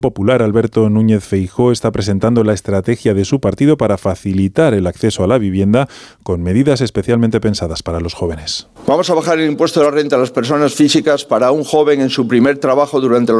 Popular Alberto Núñez Feijóo está presentando la estrategia de su partido para facilitar el acceso a la vivienda con medidas especialmente pensadas para los jóvenes. Vamos a bajar el impuesto de la renta a las personas físicas para un joven en su primer trabajo durante los